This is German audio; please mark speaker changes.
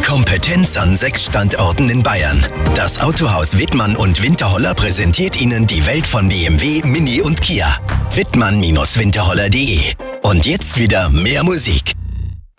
Speaker 1: Kompetenz an 6 Standorten in Bayern. Das Autohaus Wittmann und Winterholler präsentiert Ihnen die Welt von BMW, Mini und Kia. Wittmann-Winterholler.de. Und jetzt wieder mehr Musik.